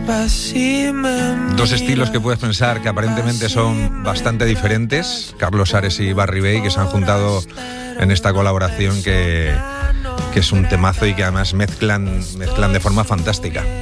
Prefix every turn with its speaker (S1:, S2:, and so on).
S1: Dos estilos que puedes pensar que aparentemente son bastante diferentes, Carlos Ares y Barry Bay, que se han juntado en esta colaboración que es un temazo y que además mezclan de forma fantástica.